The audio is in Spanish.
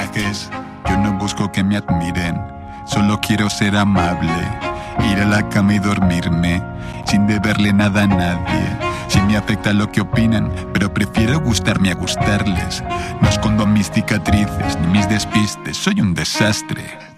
mensajes. Yo no busco que me admiren, solo quiero ser amable. Ir a la cama y dormirme sin deberle nada a nadie. Si me afecta lo que opinan, pero prefiero gustarme a gustarles. No escondo mis cicatrices ni mis despistes, soy un desastre.